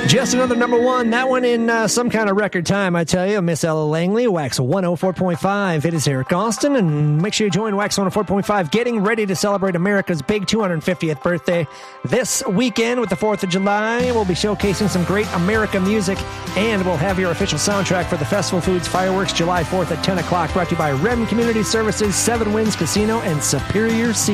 Just another number one. That one in some kind of record time, I tell you. Miss Ella Langley, Wax 104.5. It is Eric Austin, and make sure you join Wax 104.5, getting ready to celebrate America's big 250th birthday this weekend with the 4th of July. We'll be showcasing some great American music, and we'll have your official soundtrack for the Festival Foods Fireworks July 4th at 10 o'clock, brought to you by REM Community Services, Seven Winds Casino, and Superior Sea.